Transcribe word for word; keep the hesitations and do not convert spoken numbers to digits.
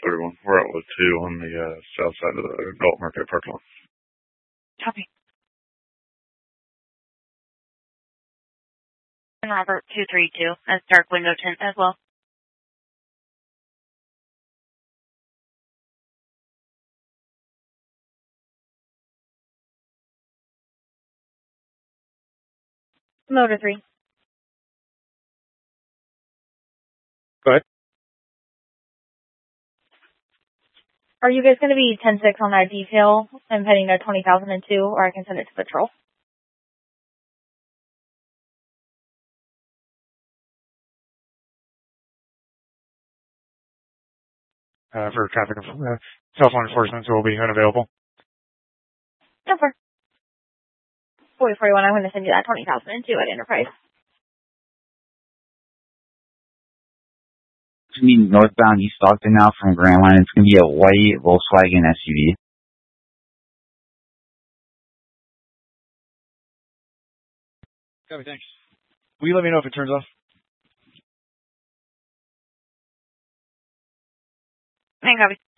thirty-one. We're out with two on the uh, south side of the Galt Market parking lot. Copy. And Robert two three two, that's dark window tint as well. Motor three. Go ahead. Are you guys going to be ten six on that detail? I'm heading to twenty thousand two, or I can send it to patrol. Uh, for traffic, uh, cell phone enforcement, so will be unavailable. No, for forty forty-one, I'm going to send you that twenty thousand two at Enterprise. It's going to be northbound East Stockton now from Grand Line. It's going to be a white Volkswagen S U V. Copy, thanks. Will you let me know if it turns off? Thank you, copy.